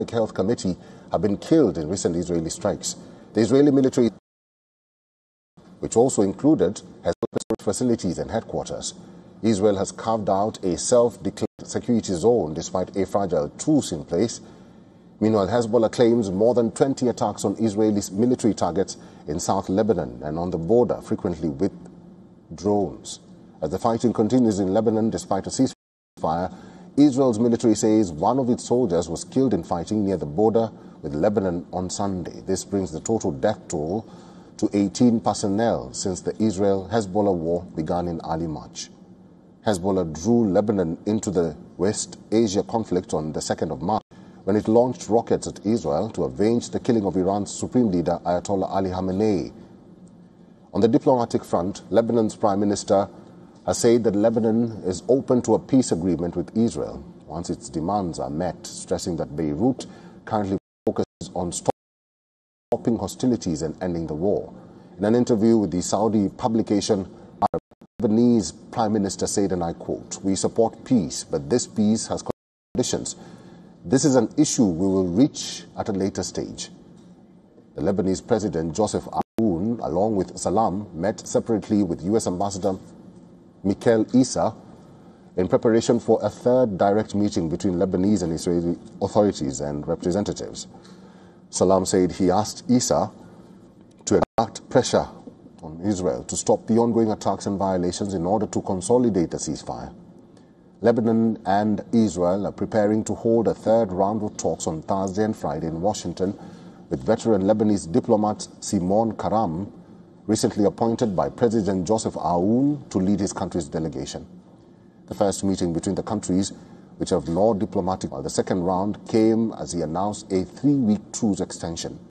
Health Committee have been killed in recent Israeli strikes. The Israeli military, which also included Hezbollah facilities and headquarters. Israel has carved out a self-declared security zone despite a fragile truce in place. Meanwhile, Hezbollah claims more than 20 attacks on Israeli military targets in South Lebanon and on the border, frequently with drones. As the fighting continues in Lebanon despite a ceasefire, Israel's military says one of its soldiers was killed in fighting near the border with Lebanon on Sunday. This brings the total death toll to 18 personnel since the Israel-Hezbollah war began in early March. Hezbollah drew Lebanon into the West Asia conflict on the 2nd of March when it launched rockets at Israel to avenge the killing of Iran's supreme leader Ayatollah Ali Khamenei. On the diplomatic front, Lebanon's Prime Minister has said that Lebanon is open to a peace agreement with Israel once its demands are met, stressing that Beirut currently focuses on stopping hostilities and ending the war. In an interview with the Saudi publication, Lebanese Prime Minister said, and I quote, "We support peace, but this peace has conditions. This is an issue we will reach at a later stage." The Lebanese President Joseph Aoun, along with Salam, met separately with U.S. Ambassador Mikel Issa in preparation for a third direct meeting between Lebanese and Israeli authorities and representatives. Salam said he asked Issa to exert pressure on Israel to stop the ongoing attacks and violations in order to consolidate the ceasefire. Lebanon and Israel are preparing to hold a third round of talks on Thursday and Friday in Washington with veteran Lebanese diplomat Simon Karam, recently appointed by President Joseph Aoun to lead his country's delegation. The first meeting between the countries, which have no diplomatic, while the second round came as he announced a 3-week truce extension.